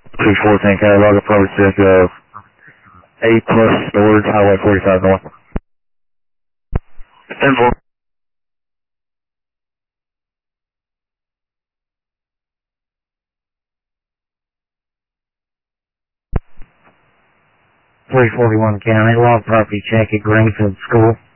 214 County Log Property check of A plus storage, Highway 45 North. 10-4. .341 County Log Property check at Greenfield School.